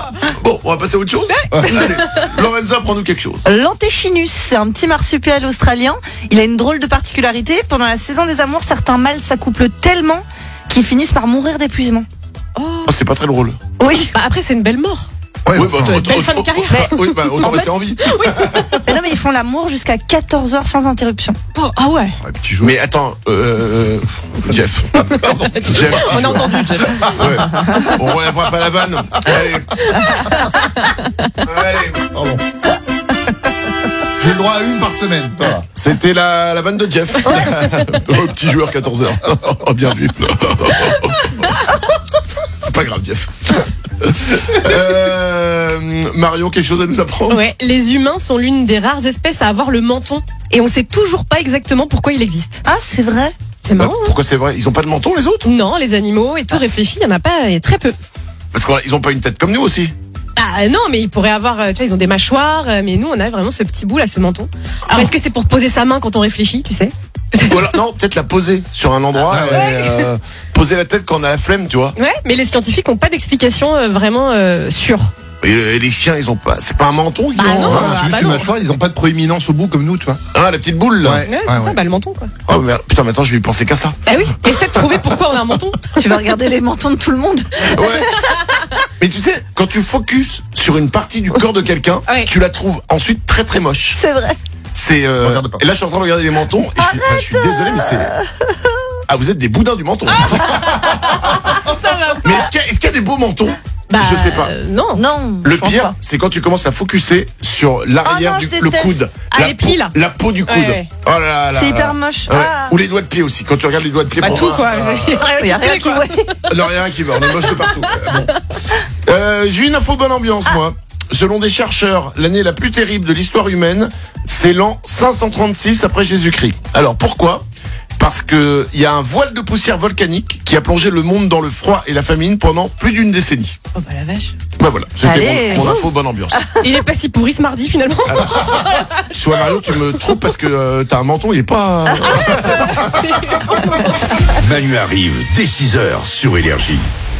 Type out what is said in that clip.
Bon, on va passer à autre chose. Allez, Lorenza, prends-nous quelque chose. L'antechinus, c'est un petit marsupial australien. Il a une drôle de particularité. Pendant la saison des amours, certains mâles s'accouplent tellement qu'ils finissent par mourir d'épuisement. Oh, c'est pas très drôle. Oui. Bah, après, c'est une belle mort. Oui, belle fin de carrière. Autant rester en vie. Mais non, mais ils font l'amour jusqu'à 14 heures sans interruption. Oh, ah ouais. Mais attends, Jeff. Jeff, On a entendu, Jeff. Ouais. On relèvera pas la vanne. Allez. Pardon. J'ai le droit à une par semaine, ça va. C'était la vanne de Jeff. Oh, petit joueur 14h. Oh, bien vu. C'est pas grave, Jeff. Marion, quelque chose à nous apprendre? Ouais, les humains sont l'une des rares espèces à avoir le menton. Et on sait toujours pas exactement pourquoi il existe. Ah, c'est vrai? C'est marrant. Pourquoi c'est vrai? Ils ont pas de menton, les autres? Non, les animaux et tout réfléchi, il y en a pas, et très peu. Parce qu'ils ont pas une tête comme nous aussi. Ah non, mais ils pourraient avoir, tu vois, ils ont des mâchoires, mais nous on a vraiment ce petit bout là, ce menton. Alors est-ce que c'est pour poser sa main quand on réfléchit, tu sais? Ou alors, non, peut-être la poser sur un endroit et poser la tête quand on a la flemme, tu vois. Ouais, mais les scientifiques ont pas d'explication vraiment sûre. Et les chiens, ils ont pas. C'est pas un menton qu'ils ont. non. C'est juste une mâchoire, ils ont pas de proéminence au bout comme nous, tu vois. Ah, la petite boule là. Ouais, c'est ça, bah le menton quoi. Oh merde, putain, maintenant je vais y penser qu'à ça. Bah oui, essaie de trouver pourquoi on a un menton. Tu vas regarder les mentons de tout le monde. Ouais. Mais tu sais, quand tu focuses sur une partie du corps de quelqu'un, Ouais. tu la trouves ensuite très très moche. C'est vrai. C'est Regarde pas. et là je suis en train de regarder les mentons et je suis désolé mais c'est ah vous êtes des boudins du menton. Ça va. Mais est-ce qu'il y a des beaux mentons? Bah, Je sais pas. Non. Non. Le je pense pire, pas. c'est quand tu commences à focuser sur l'arrière Oh non, du je le déteste. coude, Ah, les plis, là. la peau du coude. Ouais. Oh là là. C'est là. hyper moche. Ouais. Ah. Ou les doigts de pied aussi. Quand tu regardes les doigts de pied, Bah pour tout moi, quoi. Il y a rien qui quoi. ouais. non, rien qui va. On est moche de partout. Bon. J'ai une info bonne ambiance, moi. Selon des chercheurs, l'année la plus terrible de l'histoire humaine, c'est l'an 536 après Jésus-Christ. Alors pourquoi? Parce que il y a un voile de poussière volcanique qui a plongé le monde dans le froid et la famine pendant plus d'une décennie. Oh bah la vache. Bah voilà, c'était Allez. mon info bonne ambiance. Il est pas si pourri ce mardi finalement. Soit Mario, tu me trompes parce que t'as un menton, il est pas. Manu arrive dès 6h sur Énergie.